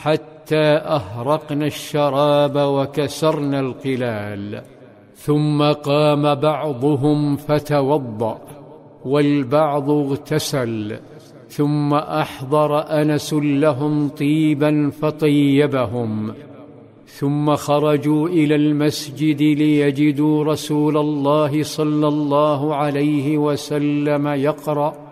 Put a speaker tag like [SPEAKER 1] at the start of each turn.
[SPEAKER 1] حتى أهرقنا الشراب وكسرنا القلال. ثم قام بعضهم فتوضأ والبعض اغتسل، ثم أحضر أنس لهم طيبا فطيبهم، ثم خرجوا إلى المسجد ليجدوا رسول الله صلى الله عليه وسلم يقرأ